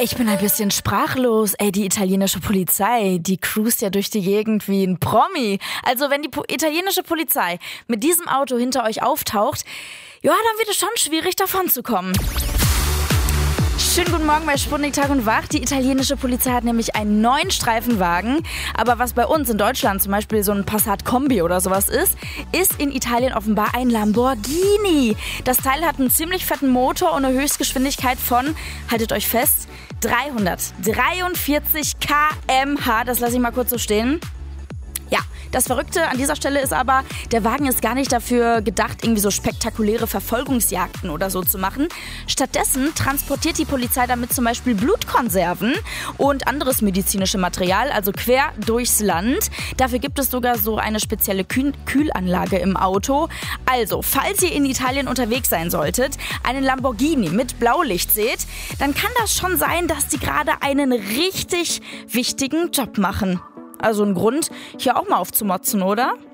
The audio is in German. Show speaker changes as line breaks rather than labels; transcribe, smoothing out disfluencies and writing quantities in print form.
Ich bin ein bisschen sprachlos. Ey, die italienische Polizei, die cruist ja durch die Gegend wie ein Promi. Also wenn die italienische Polizei mit diesem Auto hinter euch auftaucht, ja, dann wird es schon schwierig, davon zu kommen. Schönen guten Morgen bei Sputnik Tag und Wach. Die italienische Polizei hat nämlich einen neuen Streifenwagen. Aber was bei uns in Deutschland zum Beispiel so ein Passat Kombi oder sowas ist in Italien offenbar ein Lamborghini. Das Teil hat einen ziemlich fetten Motor und eine Höchstgeschwindigkeit von, haltet euch fest, 343 km/h. Das lasse ich mal kurz so stehen. Ja, das Verrückte an dieser Stelle ist aber, der Wagen ist gar nicht dafür gedacht, irgendwie so spektakuläre Verfolgungsjagden oder so zu machen. Stattdessen transportiert die Polizei damit zum Beispiel Blutkonserven und anderes medizinisches Material, also quer durchs Land. Dafür gibt es sogar so eine spezielle Kühlanlage im Auto. Also, falls ihr in Italien unterwegs sein solltet, einen Lamborghini mit Blaulicht seht, dann kann das schon sein, dass die gerade einen richtig wichtigen Job machen. Also ein Grund, hier auch mal aufzumotzen, oder?